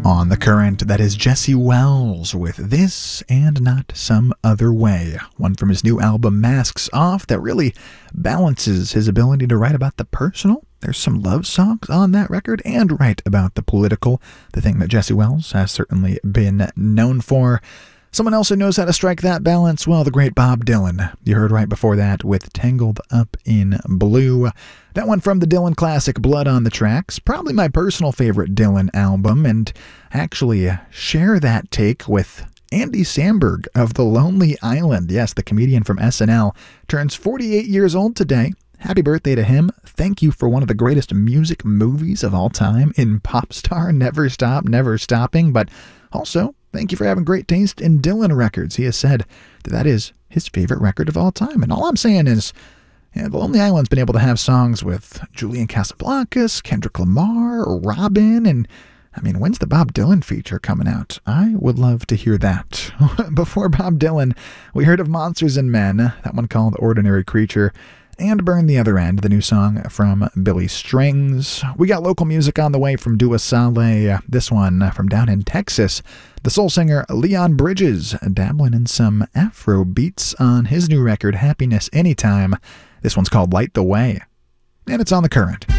On the current, that is Jesse Wells with This and Not Some Other Way, one from his new album Masks Off that really balances his ability to write about the personal. There's some love songs on that record and write about the political, the thing that Jesse Wells has certainly been known for. Someone else who knows how to strike that balance, well, the great Bob Dylan. You heard right before that with Tangled Up in Blue. That one from the Dylan classic Blood on the Tracks, probably my personal favorite Dylan album, and actually share that take with Andy Samberg of The Lonely Island. Yes, the comedian from SNL turns 48 years old today. Happy birthday to him. Thank you for one of the greatest music movies of all time in Popstar, Never Stop, Never Stopping, but also thank you for having great taste in Dylan records. He has said that is his favorite record of all time. And all I'm saying is, The Lonely Island's been able to have songs with Julian Casablancas, Kendrick Lamar, Robin, and I mean, when's the Bob Dylan feature coming out? I would love to hear that. Before Bob Dylan, we heard of Monsters and Men, that one called Ordinary Creature, and Burn the Other End, the new song from Billy Strings. We got local music on the way from Dua Saleh, this one from down in Texas. The soul singer Leon Bridges dabbling in some Afro beats on his new record, Happiness Anytime. This one's called Light the Way, and it's on the current.